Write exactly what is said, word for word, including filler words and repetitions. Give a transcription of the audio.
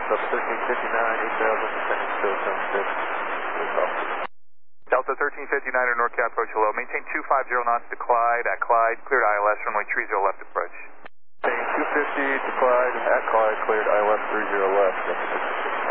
Delta thirteen fifty-nine, eight thousand, descending still zone six. Delta thirteen fifty-nine or NorCal approach, hello. Maintain two five zero knots to Clyde, at Clyde, cleared I L S, runway three zero left approach. Maintain two fifty to Clyde, at Clyde, cleared I L S three zero left.